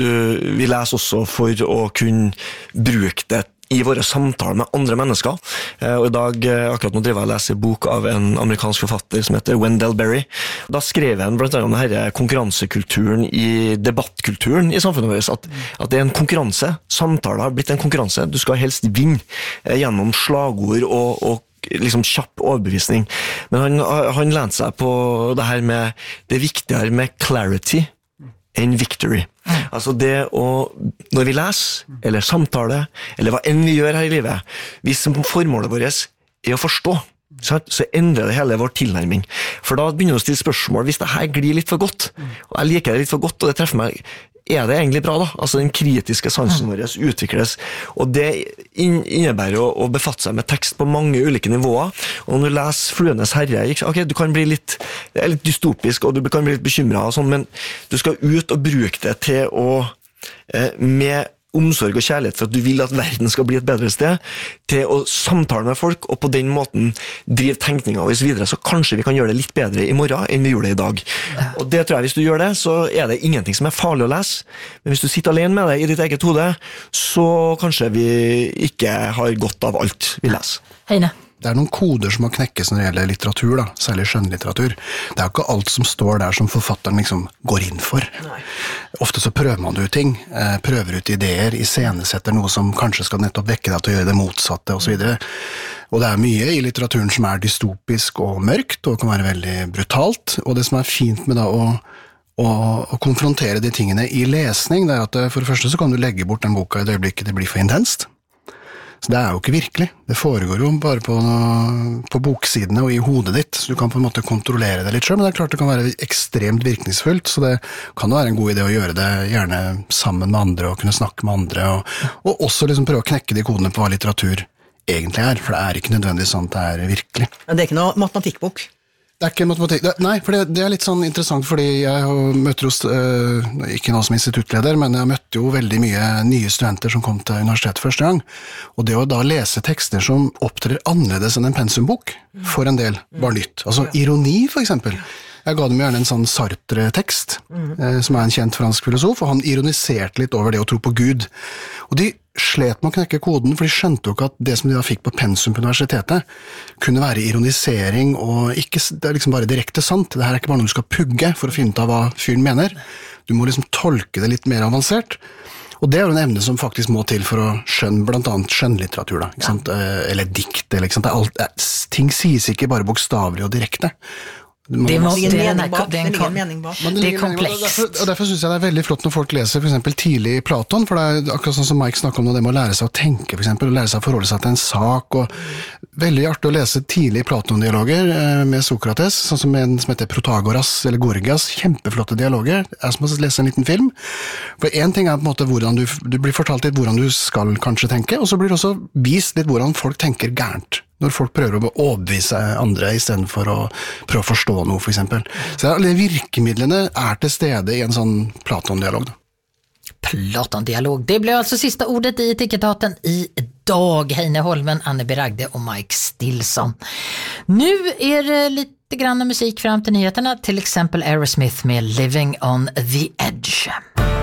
vi leser også for å kunne bruke det i våre samtaler med andre mennesker. Og i dag, akkurat nå driver jeg og leser bok av en amerikansk forfatter som heter Wendell Berry. Da skrev han blant annet om denne konkurransekulturen i debattkulturen i samfunnet vårt, at det en konkurranse, samtaler har blitt en konkurranse, du skal helst vinne gjennom slagord og liksom kjapp overbevisning. Men han lente seg på det her med det viktigere med clarity enn victory. Altså det når vi leser, eller samtaler, eller hva enn vi gjør her i livet, hvis formålet vårt å forstå, så endrer det hele vår tilnærming. For da begynner vi å stille spørsmål, hvis det her glir litt for godt, og jeg liker det litt for godt, og det treffer meg, det egentlig bra da? Altså den kritiske sansen vår utvikles, og det innebærer å befatte seg med tekst på mange ulike nivåer, og når du leser Fluenes herre, ok, du kan bli litt dystopisk, og du kan bli litt bekymret og sånn, men du skal ut og bruke det til å, med omsorg og kjærlighet for at du vil at verden skal bli et bedre sted, til å samtale med folk, og på den måten drive tenkningen av oss videre, så kanskje vi kan gjøre det litt bedre i morgen enn vi gjorde det i dag. Og det tror jeg, hvis du gjør det, så det ingenting som farlig å lese, men hvis du sitter alene med det i ditt eget hode, så kanskje vi ikke har godt av alt vi leser. Heine. Det noen koder som må knekkes når det gjelder litteratur, da, særlig skjønnlitteratur. Det jo ikke alt som står der som forfatteren liksom går inn for. Nei. Ofte så prøver man ut ting, prøver ut ideer, iscenesetter noe som kanskje skal nettopp vekke deg til å gjøre det motsatte, og så videre. Og det mye i litteraturen som dystopisk og mørkt, og kan være veldig brutalt. Og det som fint med da å konfrontere de tingene i lesning, det at for det første så kan du legge bort den boka i det øyeblikket det blir for intenst. Så det jo ikke virkelig. Det foregår jo bare på boksidene og i hodet ditt, så du kan på en måte kontrollere det litt selv, men det klart det kan være ekstremt virkningsfullt, så det kan jo være en god idé å gjøre det gjerne sammen med andre, og kunne snakke med andre, og også liksom prøve å knekke de kodene på hva litteratur egentlig for det ikke nødvendigvis sånn at det virkelig. Men det ikke noe matematikkbok? Det ikke matematikk. Nei, for det litt sånn interessant, fordi jeg møter hos, ikke nå som instituttleder, men jeg møtte jo veldig mye nye studenter som kom til universitetet første gang, og det å da lese tekster som opptrer annerledes enn en pensumbok, for en del var nytt. Altså ironi, for eksempel. Jeg ga dem gjerne en sånn Sartre-tekst, som en kjent fransk filosof, og han ironiserte litt over det å tro på Gud. Og de slet med å knekke koden, for de skjønte jo ikke at det som de da fikk på pensum på universitetet, kunne være ironisering, og ikke, det liksom bare direkte sant. Det her ikke bare noe du skal pugge for å finne ut av hva fyren mener. Du må liksom tolke det litt mer avansert. Og det jo en evne som faktisk må til for å skjønne blant annet skjønnlitteratur, da, ikke sant? Eller dikt, eller ikke sant? Ting sies ikke bare bokstavlig og direkte. Det komplekst. Og derfor synes jeg det veldig flott når folk leser for eksempel tidlig Platon, for det akkurat sånn som Mike snakket om nå, det med å lære seg å tenke for eksempel, og lære seg å forholde seg til en sak, og veldig artig å lese tidlig Platon-dialoger med Sokrates, sånn som en som heter Protagoras eller Gorgias, kjempeflotte dialoger, som å lese en liten film. For en ting på en måte hvordan du blir fortalt litt hvordan du skal kanskje tenke, og så blir det også vist litt hvordan folk tenker gærent. Når folk prøver å overbevise andre i stedet for å prøve å forstå noe, for eksempel. Så alle virkemidlene til stede i en sånn Platon-dialog. Platon-dialog. Det ble altså sista ordet i Etikettaten i dag. Heine Holmen, Anne Beragde och Mike Stilson. Nu det lite grann musik fram till nyheterna, till exempel Aerosmith med Living on the Edge.